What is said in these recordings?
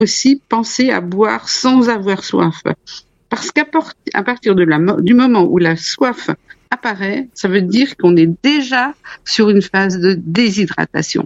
aussi penser à boire sans avoir soif. Parce qu'à partir du moment où la soif apparaît, ça veut dire qu'on est déjà sur une phase de déshydratation.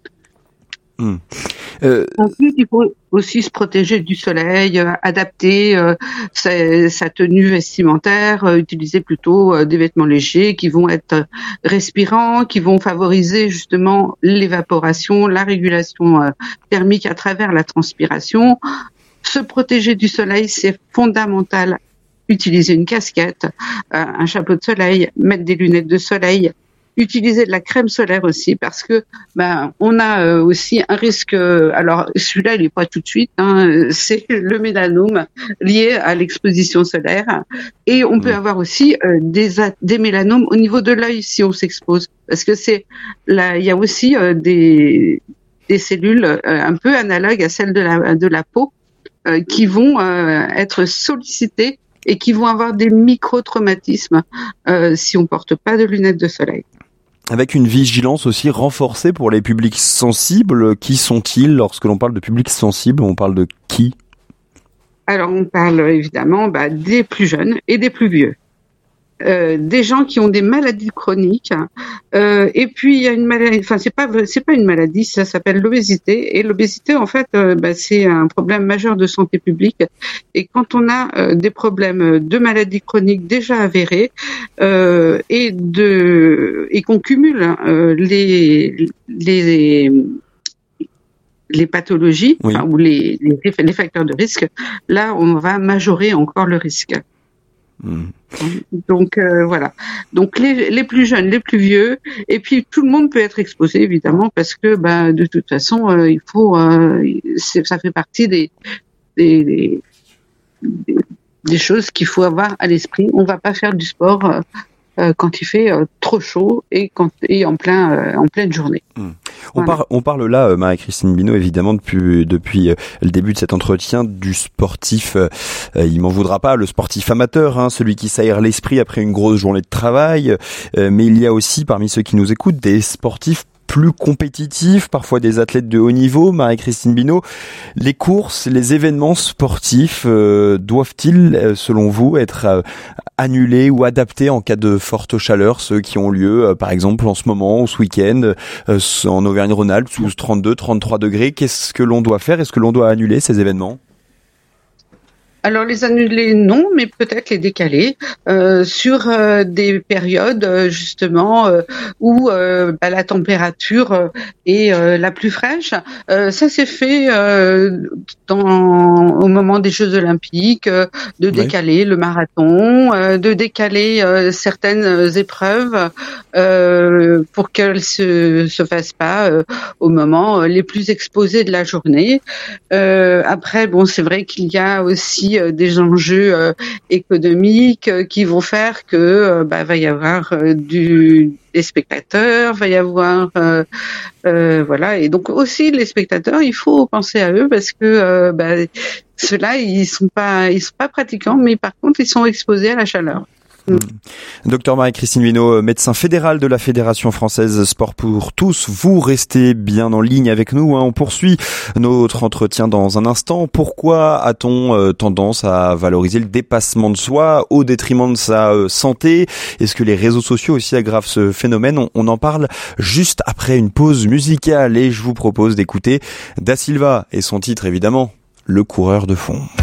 Ensuite, il faut aussi se protéger du soleil, adapter sa tenue vestimentaire, utiliser plutôt des vêtements légers qui vont être respirants, qui vont favoriser justement l'évaporation, la régulation thermique à travers la transpiration. Se protéger du soleil, c'est fondamental. Utiliser une casquette, un chapeau de soleil, mettre des lunettes de soleil, utiliser de la crème solaire aussi, parce que on a aussi un risque. Alors celui-là, il est pas tout de suite. C'est le mélanome lié à l'exposition solaire, et on peut avoir aussi des mélanomes au niveau de l'œil si on s'expose, parce que il y a aussi des cellules un peu analogues à celles de la peau qui vont être sollicitées et qui vont avoir des micro-traumatismes si on porte pas de lunettes de soleil. Avec une vigilance aussi renforcée pour les publics sensibles. Qui sont-ils? Lorsque l'on parle de publics sensibles, on parle de qui? Alors, on parle évidemment des plus jeunes et des plus vieux. Des gens qui ont des maladies chroniques, et puis il y a une maladie, enfin c'est pas une maladie, ça s'appelle l'obésité, et l'obésité en fait c'est un problème majeur de santé publique, et quand on a des problèmes de maladies chroniques déjà avérées et qu'on cumule les pathologies, oui, ou les facteurs de risque, là on va majorer encore le risque. Donc voilà. Donc les plus jeunes, les plus vieux, et puis tout le monde peut être exposé évidemment, parce que de toute façon il faut ça fait partie des choses qu'il faut avoir à l'esprit. On va pas faire du sport quand il fait trop chaud et en pleine journée. On parle là, Marie-Christine Binot, évidemment depuis le début de cet entretien, du sportif. Il m'en voudra pas, le sportif amateur, celui qui s'aère l'esprit après une grosse journée de travail. Mais il y a aussi parmi ceux qui nous écoutent des sportifs plus compétitifs, parfois des athlètes de haut niveau. Marie-Christine Binot, les courses, les événements sportifs doivent-ils, selon vous, être annulés ou adaptés en cas de forte chaleur, ceux qui ont lieu, par exemple, en ce moment, ou ce week-end, en Auvergne-Rhône-Alpes, sous 32, 33 degrés? Qu'est-ce que l'on doit faire? Est-ce que l'on doit annuler ces événements? Alors les annuler, non, mais peut-être les décaler sur des périodes justement où la température est la plus fraîche. Ça s'est fait au moment des Jeux Olympiques, de décaler le marathon, de décaler certaines épreuves pour qu'elles se fassent pas au moment les plus exposés de la journée. Après, c'est vrai qu'il y a aussi des enjeux économiques qui vont faire que va y avoir des spectateurs, va y avoir voilà, et donc aussi les spectateurs, il faut penser à eux, parce que ceux-là ils sont pas pratiquants, mais par contre ils sont exposés à la chaleur. Docteur Marie-Christine Binot, médecin fédéral de la Fédération française Sport pour tous, vous restez bien en ligne avec nous. On poursuit notre entretien dans un instant. Pourquoi a-t-on tendance à valoriser le dépassement de soi au détriment de sa santé? Est-ce que les réseaux sociaux aussi aggravent ce phénomène? On en parle juste après une pause musicale, et je vous propose d'écouter Da Silva et son titre évidemment, Le coureur de fond.